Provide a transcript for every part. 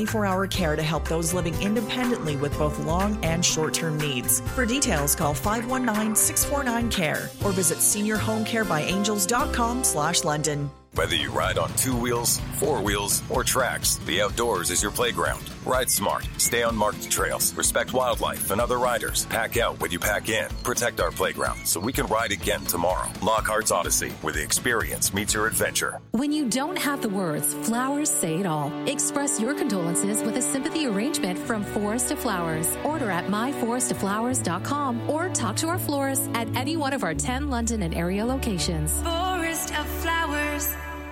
24-hour care to help those living independently with both long and short-term needs. For details, call 519-649-CARE or visit seniorhomecarebyangels.com/London. Whether you ride on 2 wheels, 4 wheels, or tracks, the outdoors is your playground. Ride smart, stay on marked trails, respect wildlife and other riders, pack out when you pack in, protect our playground so we can ride again tomorrow. Lockhart's Odyssey, where the experience meets your adventure. When you don't have the words, flowers say it all. Express your condolences with a sympathy arrangement from Forest to Flowers. Order at myforesttoflowers.com or talk to our florist at any one of our 10 London and area locations. Forest of Flowers.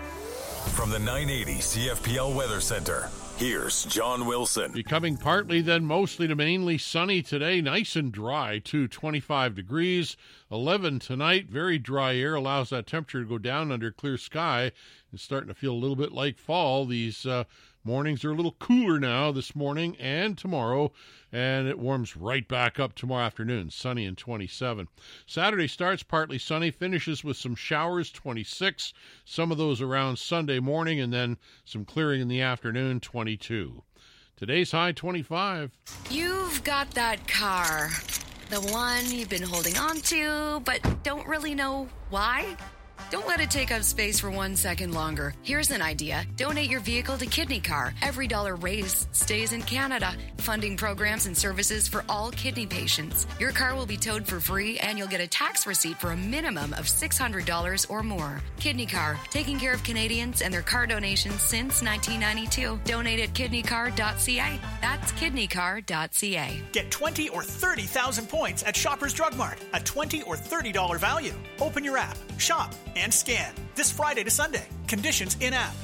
From the 980 CFPL Weather Center, here's John Wilson. Becoming partly then mostly to mainly sunny today, nice and dry to 25 degrees. 11 tonight, very dry air allows that temperature to go down under clear sky. It's starting to feel a little bit like fall. These mornings are a little cooler now this morning and tomorrow, and it warms right back up tomorrow afternoon, sunny and 27. Saturday starts partly sunny, finishes with some showers, 26. Some of those around Sunday morning, and then some clearing in the afternoon, 22. Today's high, 25. You've got that car, the one you've been holding on to, but don't really know why. Don't let it take up space for 1 second longer. Here's an idea. Donate your vehicle to Kidney Car. Every dollar raised stays in Canada, funding programs and services for all kidney patients. Your car will be towed for free, and you'll get a tax receipt for a minimum of $600 or more. Kidney Car, taking care of Canadians and their car donations since 1992. Donate at kidneycar.ca. That's kidneycar.ca. Get 20 or 30,000 points at Shoppers Drug Mart. A $20 or $30 value. Open your app, shop, and scan. This Friday to Sunday. Conditions in-app.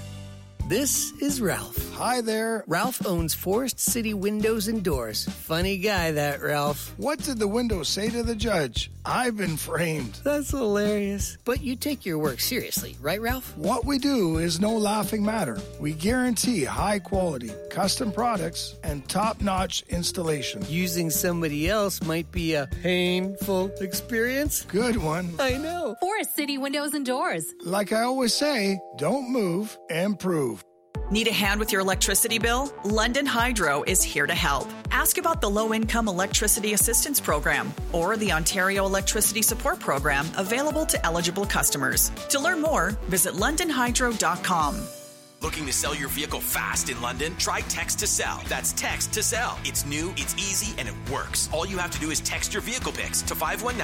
This is Ralph. Hi there. Ralph owns Forest City Windows and Doors. Funny guy, that Ralph. What did the window say to the judge? I've been framed. That's hilarious. But you take your work seriously, right, Ralph? What we do is no laughing matter. We guarantee high quality, custom products, and top-notch installation. Using somebody else might be a painful experience. Good one. I know. Forest City Windows and Doors. Like I always say, don't move, improve. Need a hand with your electricity bill? London Hydro is here to help. Ask about the Low-Income Electricity Assistance Program or the Ontario Electricity Support Program available to eligible customers. To learn more, visit londonhydro.com. Looking to sell your vehicle fast in London? Try Text to Sell. That's Text to Sell. It's new, it's easy, and it works. All you have to do is text your vehicle pics to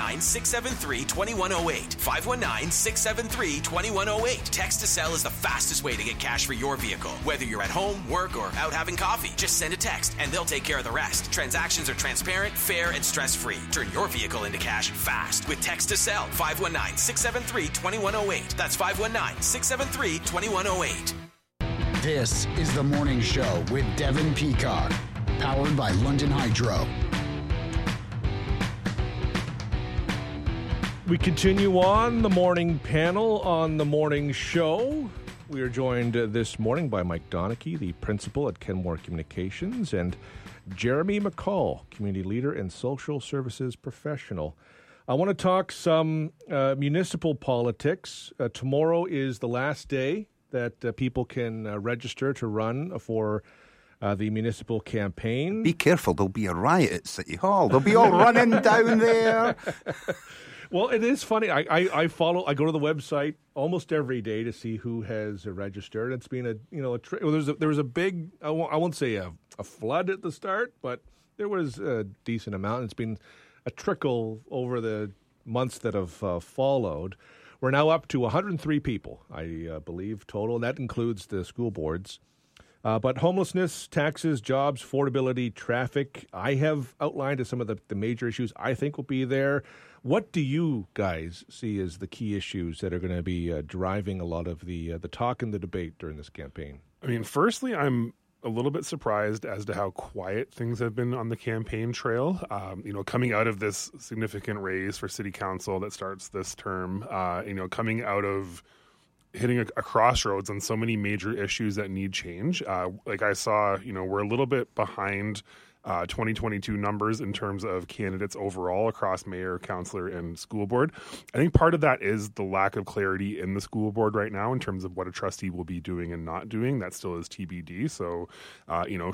519-673-2108. 519-673-2108. Text to Sell is the fastest way to get cash for your vehicle. Whether you're at home, work, or out having coffee, just send a text and they'll take care of the rest. Transactions are transparent, fair, and stress-free. Turn your vehicle into cash fast with Text to Sell. 519-673-2108. That's 519-673-2108. This is The Morning Show with Devin Peacock, powered by London Hydro. We continue on the morning panel on The Morning Show. We are joined this morning by Mike Donachie, the principal at Kenmore Communications, and Jeremy McCall, community leader and social services professional. I want to talk some municipal politics. Tomorrow is the last day that people can register to run for the municipal campaign. Be careful, there'll be a riot at City Hall. They'll be all running down there. Well, it is funny. I go to the website almost every day to see who has registered. It's been there was a big, I won't say a flood at the start, but there was a decent amount. It's been a trickle over the months that have followed. We're now up to 103 people, I believe, total, and that includes the school boards. But homelessness, taxes, jobs, affordability, traffic, I have outlined as some of the major issues I think will be there. What do you guys see as the key issues that are going to be driving a lot of the talk and the debate during this campaign? I mean, firstly, I'm a little bit surprised as to how quiet things have been on the campaign trail. Coming out of this significant race for city council that starts this term, coming out of hitting a crossroads on so many major issues that need change. Like I saw, we're a little bit behind 2022 numbers in terms of candidates overall across mayor, councillor, and school board. I think part of that is the lack of clarity in the school board right now in terms of what a trustee will be doing and not doing. That still is TBD. So,